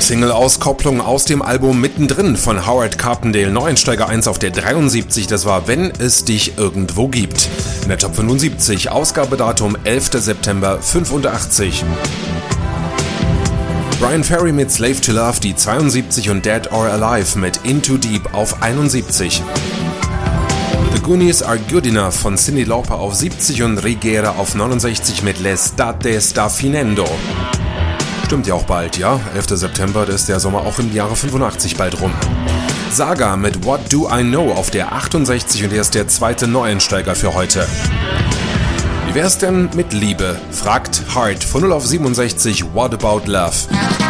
Single-Auskopplung aus dem Album Mittendrin von Howard Carpendale, Neueinsteiger 1 auf der 73, das war Wenn es dich irgendwo gibt. In der Top 75, Ausgabedatum 11. September 85. Bryan Ferry mit Slave to Love, die 72 und Dead or Alive mit Into Deep auf 71. The Goonies Are Good Enough von Cyndi Lauper auf 70 und Rigera auf 69 mit L'estate sta finendo. Stimmt ja auch bald, ja? 11. September, da ist der Sommer auch im Jahre 85 bald rum. Saga mit What Do I Know auf der 68 und er ist der zweite Neueinsteiger für heute. Wie wär's denn mit Liebe? Fragt Heart von 0 auf 67, What About Love?